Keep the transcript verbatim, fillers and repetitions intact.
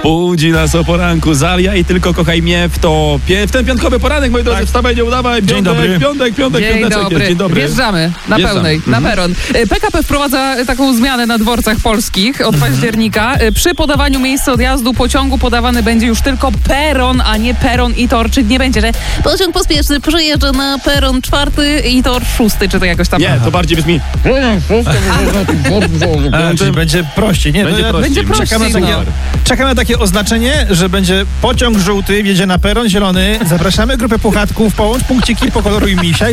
Budzi nas o poranku, Zalia i tylko kochaj mnie w to, w ten piątkowy poranek, moi drodzy, Tak. wstawaj, nie udawaj, piątek, Dzień dobry. piątek, piątek, Dzień piąteczek dobry. jest, dzień dobry. Wjeżdżamy na Wjeżdżam. pełnej, na Mhm. peron. P K P wprowadza taką zmianę na dworcach polskich od października. Przy podawaniu miejsca odjazdu pociągu podawany będzie już tylko peron, a nie peron i tor, czyli nie będzie, że pociąg pospieszny przyjeżdża na peron czwarty i tor szósty, czy to jakoś tam. Nie, to bardziej brzmi. A, czyli będzie prościej. Nie, Będzie to ja- prościej. Będzie prościej, Czekamy na, takie, no. czekamy na takie oznaczenie, że będzie pociąg żółty, wjedzie na peron zielony. Zapraszamy grupę puchatków, połącz punkciki, pokoloruj misia.